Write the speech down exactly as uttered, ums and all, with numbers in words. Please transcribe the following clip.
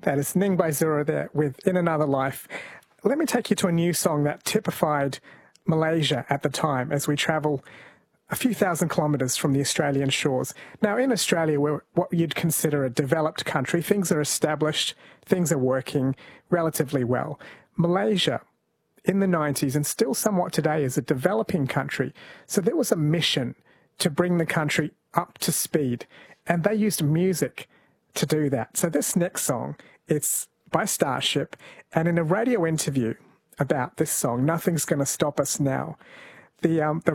That is Ning by Zura there with In Another Life. Let me take you to a new song that typified Malaysia at the time as we travel a few thousand kilometres from the Australian shores. Now, in Australia, we're what you'd consider a developed country. Things are established, things are working relatively well. Malaysia, in the nineties, and still somewhat today, is a developing country. So there was a mission to bring the country up to speed, and they used music to do that. So this next song, it's by Starship, and in a radio interview about this song, Nothing's Gonna Stop Us Now, the um, the